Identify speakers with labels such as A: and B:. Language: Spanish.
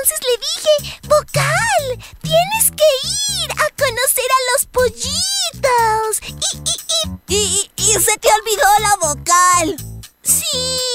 A: entonces le dije, Vocal, tienes que ir a conocer a los pollitos.
B: Y se te olvidó la vocal.
A: Sí.